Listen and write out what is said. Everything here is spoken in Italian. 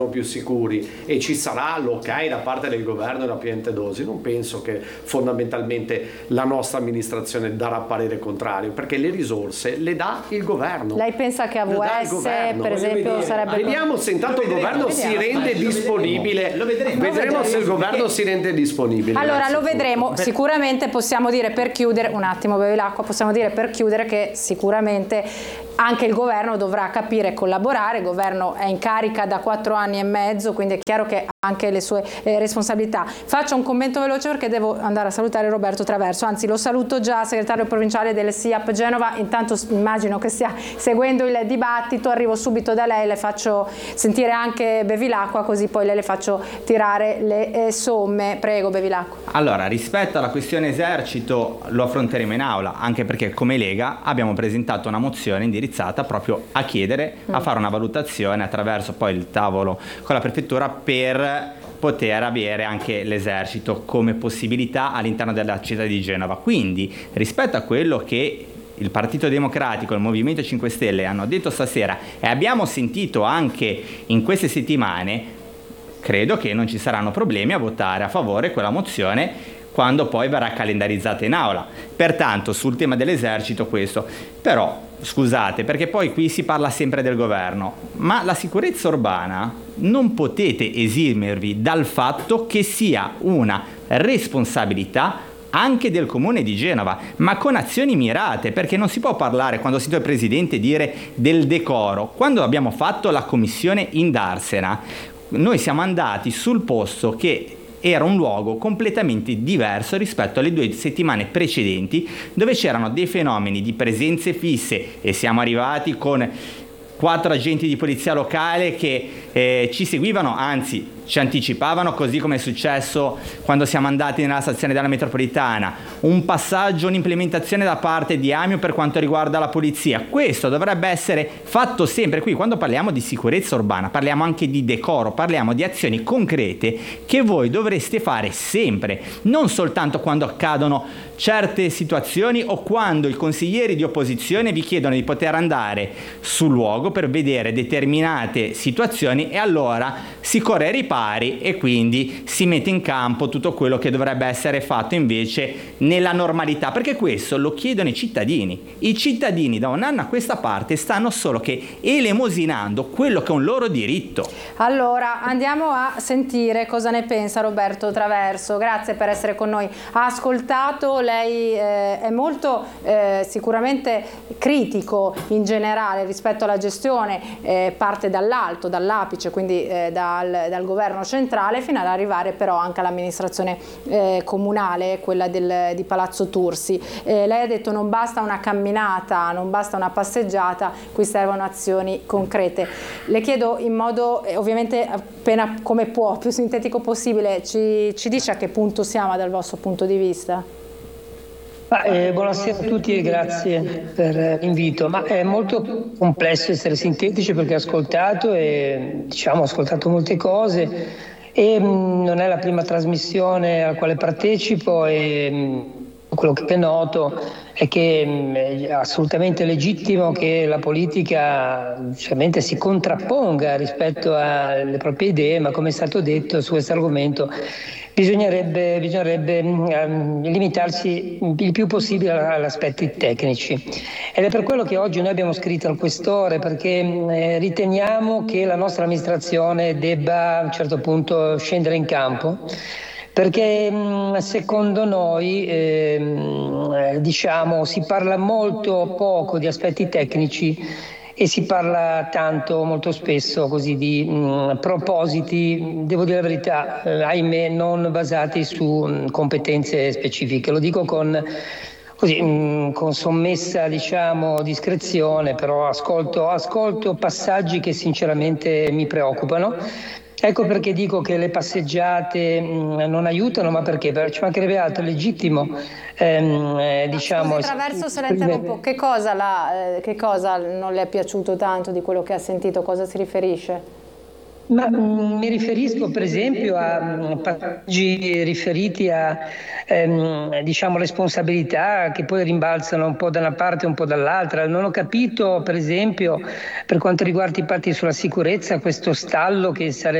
più sicuri e ci sarà l'ok da parte del governo e la Piantedosi, non penso che fondamentalmente la nostra amministrazione darà parere contrario, perché le risorse le dà il governo. Lei pensa che AWS per esempio sarebbe... Vediamo se intanto il governo si rende disponibile. Vedremo se il governo si rende disponibile. Allora lo vedremo. Sicuramente possiamo dire, per chiudere un attimo, bevi l'acqua, possiamo dire per chiudere che sicuramente anche il governo dovrà capire e collaborare. Il governo è in carica da 4 anni e mezzo, quindi è chiaro che ha anche le sue responsabilità. Faccio un commento veloce perché devo andare a salutare Roberto Traverso, anzi lo saluto già, segretario provinciale del SIAP Genova. Intanto immagino che stia seguendo il dibattito, arrivo subito da lei, le faccio sentire anche Bevilacqua, così poi le faccio tirare le somme. Prego Bevilacqua. Allora, rispetto alla questione esercito lo affronteremo in aula, anche perché come Lega abbiamo presentato una mozione indirizzata proprio a chiedere, a fare una valutazione attraverso poi il tavolo con la prefettura per poter avere anche l'esercito come possibilità all'interno della città di Genova. Quindi rispetto a quello che il Partito Democratico e il Movimento 5 Stelle hanno detto stasera e abbiamo sentito anche in queste settimane, credo che non ci saranno problemi a votare a favore quella mozione quando poi verrà calendarizzata in aula. Pertanto sul tema dell'esercito questo, però scusate, perché poi qui si parla sempre del governo, ma la sicurezza urbana non potete esimervi dal fatto che sia una responsabilità anche del Comune di Genova, ma con azioni mirate, perché non si può parlare, quando sento il Presidente dire del decoro. Quando abbiamo fatto la commissione in Darsena, noi siamo andati sul posto che era un luogo completamente diverso rispetto alle 2 settimane precedenti, dove c'erano dei fenomeni di presenze fisse e siamo arrivati con 4 agenti di polizia locale che ci seguivano, anzi ci anticipavano, così come è successo quando siamo andati nella stazione della metropolitana, un passaggio, un'implementazione da parte di Amio per quanto riguarda la polizia. Questo dovrebbe essere fatto sempre. Qui quando parliamo di sicurezza urbana parliamo anche di decoro, parliamo di azioni concrete che voi dovreste fare sempre, non soltanto quando accadono certe situazioni o quando i consiglieri di opposizione vi chiedono di poter andare sul luogo per vedere determinate situazioni e allora si corre ai ripari e quindi si mette in campo tutto quello che dovrebbe essere fatto invece nella normalità, perché questo lo chiedono i cittadini. I cittadini da un anno a questa parte stanno solo che elemosinando quello che è un loro diritto. Allora andiamo a sentire cosa ne pensa Roberto Traverso. Grazie per essere con noi. Ha ascoltato, lei è molto sicuramente critico in generale rispetto alla gestione, parte dall'alto, dall'apice, quindi dal governo centrale, fino ad arrivare però anche all'amministrazione comunale, quella di Palazzo Tursi. Lei ha detto non basta una camminata, non basta una passeggiata, qui servono azioni concrete. Le chiedo in modo ovviamente appena come può, più sintetico possibile, ci dice a che punto siamo dal vostro punto di vista? Buonasera a tutti e grazie per l'invito. Ma è molto complesso essere sintetici perché ho ascoltato molte cose e non è la prima trasmissione alla quale partecipo e quello che noto è che è assolutamente legittimo che la politica certamente si contrapponga rispetto alle proprie idee, ma come è stato detto su questo argomento bisognerebbe limitarsi il più possibile agli aspetti tecnici. Ed è per quello che oggi noi abbiamo scritto al Questore, perché riteniamo che la nostra amministrazione debba a un certo punto scendere in campo, perché secondo noi si parla molto poco di aspetti tecnici e si parla molto spesso così di propositi, devo dire la verità, ahimè non basati su competenze specifiche. Lo dico con sommessa discrezione, però ascolto passaggi che sinceramente mi preoccupano. Ecco perché dico che le passeggiate non aiutano, ma perché ci mancherebbe altro, è legittimo. Scusi, Traverso, se la interrompo, che cosa non le è piaciuto tanto di quello che ha sentito? Cosa si riferisce? Ma mi riferisco per esempio a passaggi riferiti a diciamo responsabilità che poi rimbalzano un po' da una parte e un po' dall'altra. Non ho capito per esempio per quanto riguarda i patti sulla sicurezza questo stallo che sarebbe